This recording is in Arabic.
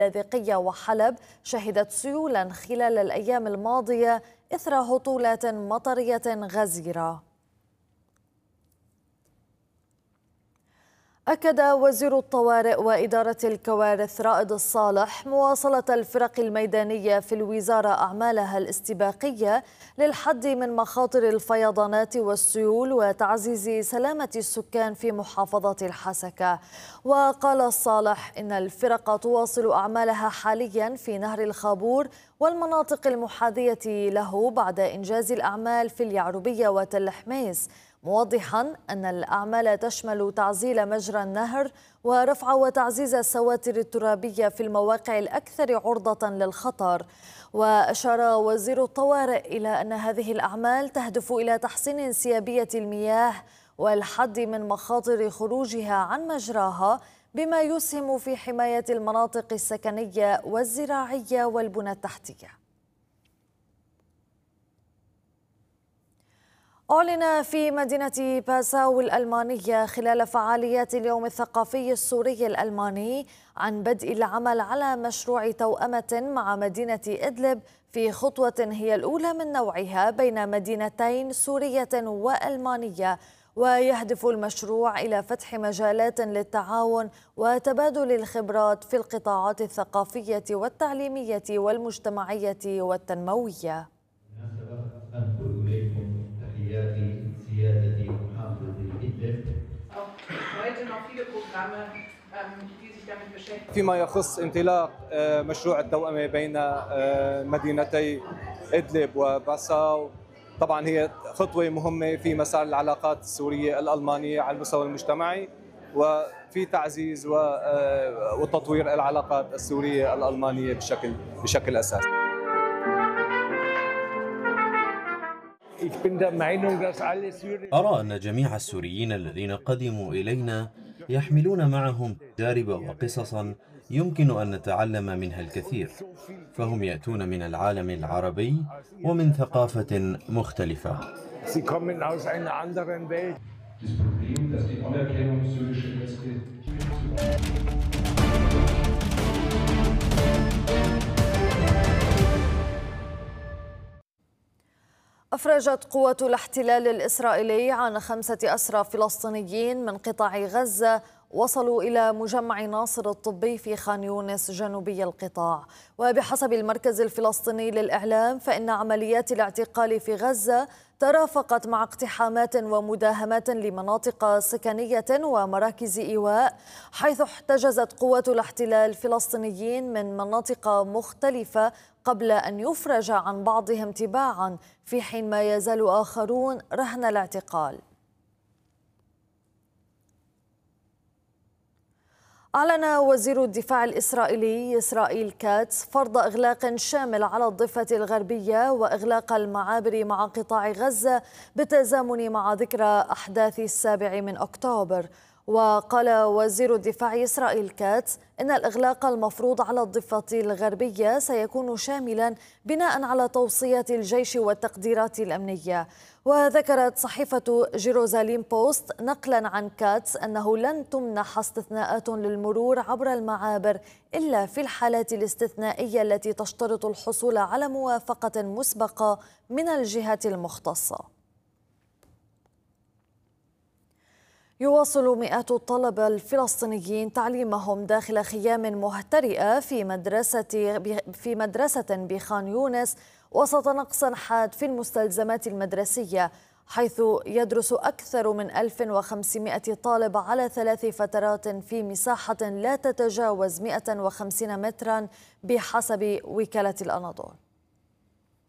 اللاذقية وحلب شهدت سيولا خلال الأيام الماضية إثر هطولات مطرية غزيرة. أكد وزير الطوارئ وإدارة الكوارث رائد الصالح مواصلة الفرق الميدانية في الوزارة أعمالها الاستباقية للحد من مخاطر الفيضانات والسيول وتعزيز سلامة السكان في محافظة الحسكة. وقال الصالح إن الفرق تواصل أعمالها حاليا في نهر الخابور والمناطق المحاذية له بعد إنجاز الأعمال في اليعربية وتل حميس، موضحا أن الأعمال تشمل تعزيل مجرى النهر ورفع وتعزيز السواتر الترابية في المواقع الأكثر عرضة للخطر. وأشار وزير الطوارئ إلى أن هذه الأعمال تهدف إلى تحسين انسيابية المياه والحد من مخاطر خروجها عن مجراها، بما يسهم في حماية المناطق السكنية والزراعية والبنى التحتية. أعلن في مدينة باساو الألمانية خلال فعاليات اليوم الثقافي السوري الألماني عن بدء العمل على مشروع توأمة مع مدينة إدلب في خطوة هي الأولى من نوعها بين مدينتين سورية وألمانية، ويهدف المشروع إلى فتح مجالات للتعاون وتبادل الخبرات في القطاعات الثقافية والتعليمية والمجتمعية والتنموية. تحياتي سيادة محافظ إدلب. فيما يخص انطلاق مشروع التوأمة بين مدينتي إدلب وباساو، طبعا هي خطوة مهمة في مسار العلاقات السورية الألمانية على المستوى المجتمعي وفي تعزيز وتطوير العلاقات السورية الألمانية بشكل أساسي. أرى أن جميع السوريين الذين قدموا إلينا يحملون معهم تجارب وقصصا يمكن أن نتعلم منها الكثير، فهم يأتون من العالم العربي ومن ثقافة مختلفة. أفرجت قوة الاحتلال الإسرائيلي عن 5 أسرى فلسطينيين من قطاع غزة وصلوا إلى مجمع ناصر الطبي في خان يونس جنوبي القطاع. وبحسب المركز الفلسطيني للإعلام فإن عمليات الاعتقال في غزة ترافقت مع اقتحامات ومداهمات لمناطق سكنية ومراكز إيواء، حيث احتجزت قوة الاحتلال فلسطينيين من مناطق مختلفة قبل أن يفرج عن بعضهم تباعا، في حين ما يزال آخرون رهن الاعتقال. أعلن وزير الدفاع الإسرائيلي إسرائيل كاتس فرض إغلاق شامل على الضفة الغربية وإغلاق المعابر مع قطاع غزة بالتزامن مع ذكرى أحداث 7 أكتوبر. وقال وزير الدفاع إسرائيل كاتس إن الإغلاق المفروض على الضفة الغربية سيكون شاملا بناء على توصيات الجيش والتقديرات الأمنية. وذكرت صحيفة جيروزاليم بوست نقلا عن كاتس أنه لن تمنح استثناءات للمرور عبر المعابر إلا في الحالات الاستثنائية التي تشترط الحصول على موافقة مسبقة من الجهات المختصة. يواصل مئات الطلبة الفلسطينيين تعليمهم داخل خيام مهترئة في مدرسة بخان يونس وسط نقص حاد في المستلزمات المدرسية، حيث يدرس أكثر من 1500 طالب على 3 فترات في مساحة لا تتجاوز 150 مترا بحسب وكالة الأناضول.